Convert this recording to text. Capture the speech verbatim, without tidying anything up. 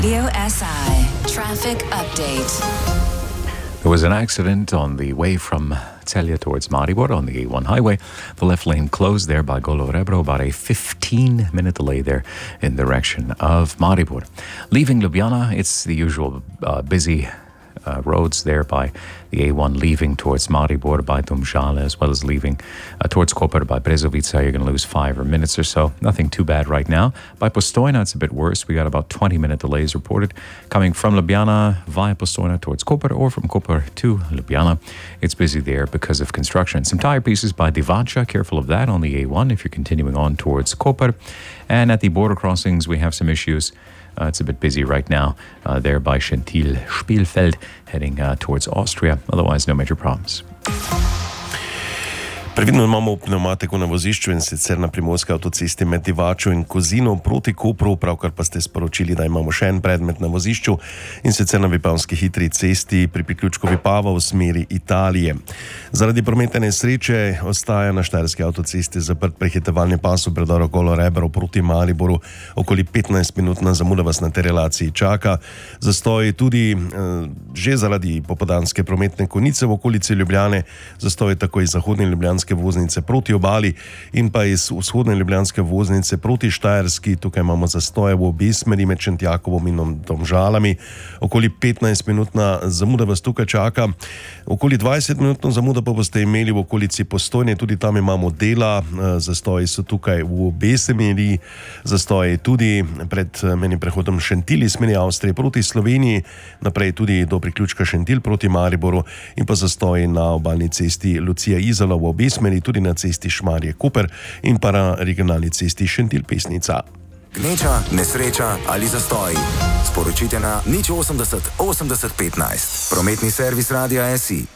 Radio S I traffic update. There was an accident on the way from Celje towards Maribor on the A one highway. The left lane closed there by Golo Rebro, about a fifteen minute delay there in the direction of Maribor. Leaving Ljubljana, it's the usual uh, busy uh, roads there by the A one, leaving towards Maribor by Domžale, as well as leaving uh, towards Koper by Brezovica. You're going to lose five or minutes or so. Nothing too bad right now. By Postojna, it's a bit worse. We got about twenty minute delays reported coming from Ljubljana via Postojna towards Koper, or from Koper to Ljubljana. It's busy there because of construction. Some tire pieces by Divača. Careful of that on the A one if you're continuing on towards Koper. And at the border crossings, we have some issues. Uh, it's a bit busy right now uh, there by Schentil Spielfeld, heading uh, towards Austria. Otherwise, no major problems. Previdno imamo pneumatiko na vozišču, in sicer na primorski avtocesti med Divačo in Kozino proti Kopru, pravkar pa ste sporočili, da imamo še en predmet na vozišču, in sicer na Vipavski hitri cesti pri priključku Vipava v smeri Italije. Zaradi prometne nesreče ostaja na štajerski avtocesti zaprt prehitevalni pas v predoru Golo Rebro proti Mariboru. Okoli petnajst minutna zamuda vas na tej relaciji čaka. Zastoj tudi eh, že zaradi popoldanske prometne konice v okolici Ljubljane, zastoj tako iz zahodne ljubljanske voznice proti obali in pa iz vzhodne ljubljanske voznice proti Štajerski. Tukaj imamo zastoje v obe smeri med Šentjakovom in Domžalami. Okoli petnajst minutna zamuda vas tukaj čaka. Okoli dvajset minutno zamuda pa boste imeli v okolici Postojne, tudi tam imamo dela. Zastoji so tukaj v obe smeri. Zastoji tudi pred menim prehodom Šentil iz smeri Avstrije proti Sloveniji, naprej tudi do priključka Šentil proti Mariboru, in pa zastoji na obalni cesti Lucija Izola v obe smeri, tudi na cesti Šmarje Koper in pa na regionalni cesti Šentil Pesnica. Gneča, nesreča ali zastoj. Sporočite na nič osemdeset osemdeset petnajst. Prometni servis Radia S I.